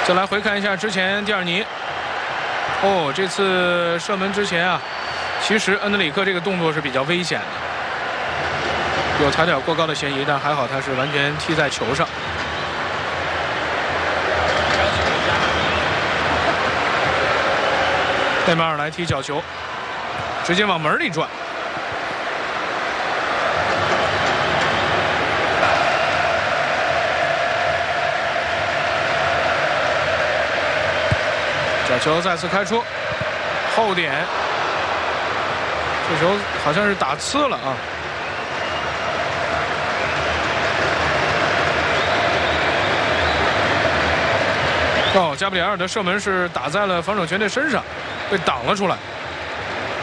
再来回看一下之前蒂尔尼。哦，这次射门之前啊，其实恩德里克这个动作是比较危险的，有踩点过高的嫌疑，但还好他是完全踢在球上。内马尔来踢角球，直接往门里转。角球再次开出，后点，这球好像是打呲了啊。哦，加布里埃尔的射门是打在了防守权的身上，被挡了出来。